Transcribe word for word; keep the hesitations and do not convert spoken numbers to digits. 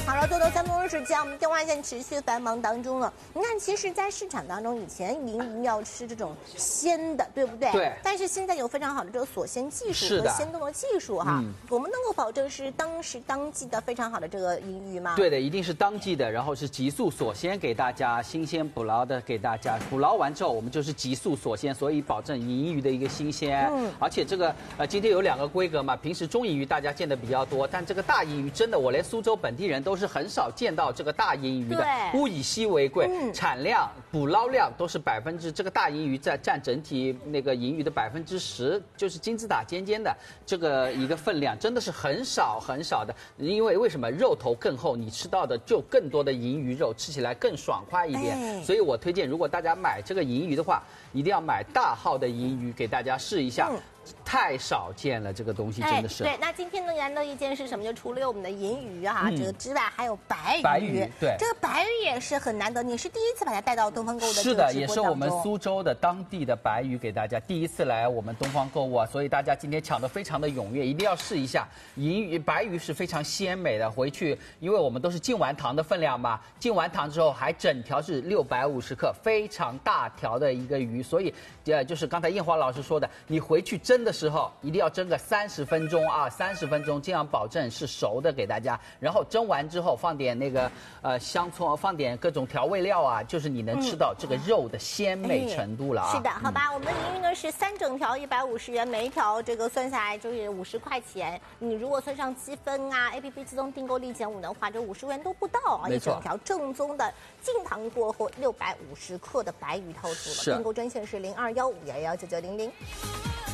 好了，做到三分钟时间，我们电话线持续繁忙当中了。你看，其实，在市场当中，以前银鱼要吃这种鲜的，对不对？ 对。 但是现在有非常好的这个锁鲜技术和鲜冻的技术哈， 嗯、 我们能够保证是当时当季的非常好的这个银鱼吗？ 对的，一定是当季的，然后是急速锁鲜给大家，新鲜捕捞的给大家，捕捞完之后我们就是急速锁鲜，所以保证银鱼的一个新鲜。嗯。而且这个呃，今天有两个规格嘛，平时中银鱼大家见的比较多，但这个大银鱼真的，我连苏州本地人都是很少见到这个大银鱼的，物以稀为贵，嗯、产量、捕捞量都是百分之这个大银鱼在占整体那个银鱼的百分之十，就是金字塔尖尖的这个一个分量，真的是很少很少的。因为为什么肉头更厚，你吃到的就更多的银鱼肉，吃起来更爽快一点。哎、所以我推荐，如果大家买这个银鱼的话，一定要买大号的银鱼给大家试一下。嗯，太少见了，这个东西真的是。 哎、对，那今天呢，燃的意见是什么？就除了我们的银鱼哈、啊，嗯、这个之外，还有白鱼。 白鱼，对， 这个白鱼也是很难得。你是第一次把它带到东方购物的是的，也是我们苏州的当地的白鱼给大家第一次来我们东方购物啊，所以大家今天抢得非常的踊跃，一定要试一下。银鱼、白鱼是非常鲜美的，回去因为我们都是进完糖的分量嘛，进完糖之后还整条是六百五十克，非常大条的一个鱼，所以呃，就是刚才艳华老师说的，你回去蒸的时候一定要蒸个三十分钟啊，三十分钟，这样保证是熟的给大家。然后蒸完之后放点那个呃香葱，放点各种调味料啊，就是你能吃到这个肉的鲜美程度了啊。 嗯、是的，好吧，嗯、我们的银鱼呢是三整条一百五十元，每一条这个算下来就是五十块钱。你如果算上积分啊 ，A P P 自动订购立减五的话，这五十元都不到啊，一整条正宗的进糖过后六百五十克的白鱼套出了。订购专线是零二幺五幺幺九九零零。